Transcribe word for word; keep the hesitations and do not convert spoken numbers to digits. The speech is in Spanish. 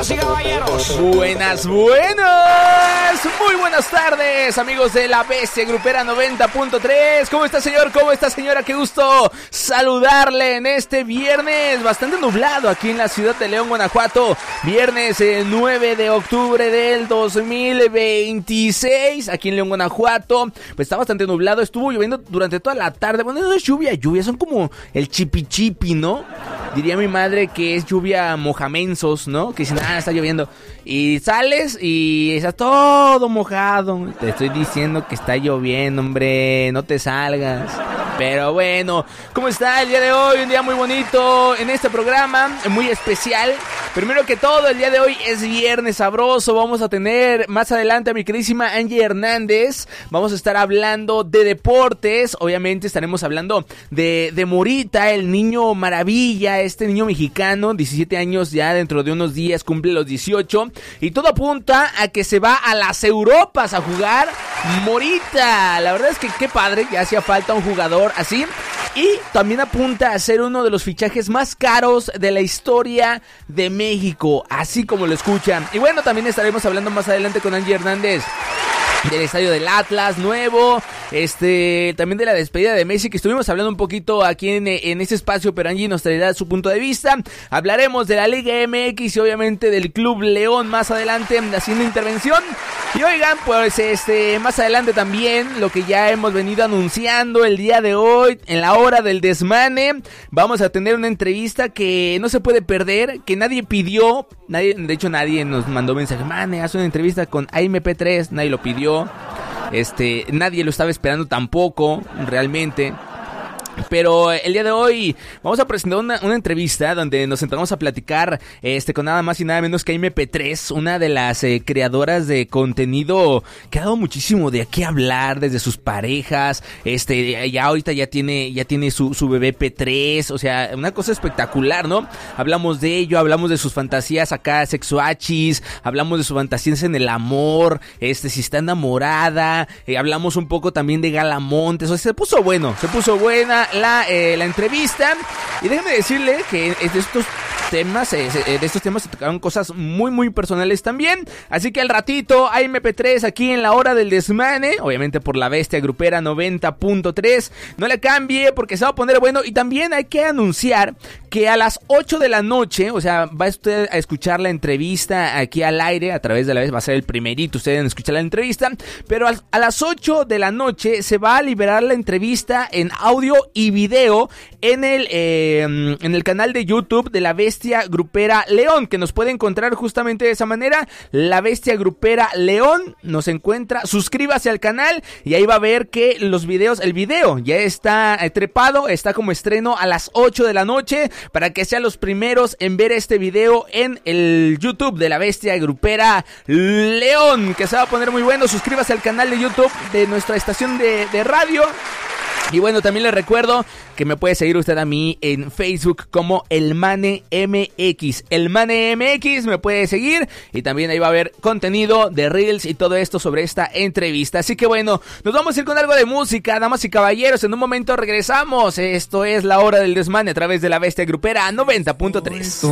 Damas y caballeros. Buenas, buenas. Muy buenas tardes, amigos de la Bestia Grupera noventa punto tres. ¿Cómo está, señor? ¿Cómo está, señora? Qué gusto saludarle en este viernes bastante nublado aquí en la ciudad de León, Guanajuato. Viernes eh, nueve de octubre del dos mil veintiséis, aquí en León, Guanajuato. Pues está bastante nublado, estuvo lloviendo durante toda la tarde. Bueno, no es lluvia, lluvia, son como el chipi chipi, ¿no? Diría mi madre que es lluvia mojamensos, ¿no? Que dicen, ah, está lloviendo. Y sales y está todo mojado. Te estoy diciendo que está lloviendo, hombre, no te salgas. Pero bueno, ¿cómo está el día de hoy? Un día muy bonito en este programa, muy especial. Primero que todo, el día de hoy es viernes sabroso. Vamos a tener más adelante a mi queridísima Angie Hernández. Vamos a estar hablando de deportes. Obviamente estaremos hablando de, de Morita, el niño maravilla, este niño mexicano, diecisiete años ya, dentro de unos días cumple los dieciocho. Y todo apunta a que se va a las Europas a jugar Morita. La verdad es que qué padre, ya hacía falta un jugador así. Y también apunta a ser uno de los fichajes más caros de la historia de México, así como lo escuchan. Y bueno, también estaremos hablando más adelante con Angie Hernández del estadio del Atlas nuevo, este, también de la despedida de Messi, que estuvimos hablando un poquito aquí en, en este espacio, pero Angie nos traerá su punto de vista. Hablaremos de la Liga M X y obviamente del Club León más adelante haciendo intervención. Y oigan, pues este, más adelante también lo que ya hemos venido anunciando el día de hoy, en la hora del desmane, vamos a tener una entrevista que no se puede perder, que nadie pidió, nadie, de hecho nadie nos mandó mensaje, mane, haz una entrevista con A M P tres, nadie lo pidió. Este, nadie lo estaba esperando tampoco, realmente. Pero el día de hoy vamos a presentar una, una entrevista donde nos sentamos a platicar este con nada más y nada menos que A M P tres, una de las eh, creadoras de contenido que ha dado muchísimo de qué hablar, desde sus parejas, este, ya ahorita ya tiene, ya tiene su, su bebé P tres, o sea, una cosa espectacular, ¿no? Hablamos de ello, hablamos de sus fantasías acá sexuachis, hablamos de sus fantasías en el amor, este, si está enamorada, eh, hablamos un poco también de Galamontes, o sea, se puso bueno, se puso buena La, eh, la entrevista. Y déjeme decirle que de estos temas eh, de estos temas se tocaron cosas muy muy personales también, así que al ratito A M P tres aquí en la hora del desmane, obviamente por la Bestia Grupera noventa punto tres. No le cambie porque se va a poner bueno. Y también hay que anunciar que a las ocho de la noche, o sea, va usted a escuchar la entrevista aquí al aire a través de la vez, va a ser el primerito usted en escuchar la entrevista, pero a, a las ocho de la noche se va a liberar la entrevista en audio y video en el eh, en el canal de YouTube de la Bestia Grupera León, que nos puede encontrar justamente de esa manera. La Bestia Grupera León nos encuentra, suscríbase al canal y ahí va a ver que los videos, el video ya está eh, trepado, está como estreno a las ocho de la noche, para que sean los primeros en ver este video en el YouTube de la Bestia Grupera León, que se va a poner muy bueno. Suscríbase al canal de YouTube de nuestra estación de, de radio. Y bueno, también les recuerdo que me puede seguir usted a mí en Facebook como El Mane M X. El Mane M X me puede seguir y también ahí va a haber contenido de Reels y todo esto sobre esta entrevista. Así que bueno, nos vamos a ir con algo de música, damas y caballeros. En un momento regresamos. Esto es la hora del desmane a través de la Bestia Grupera noventa punto tres.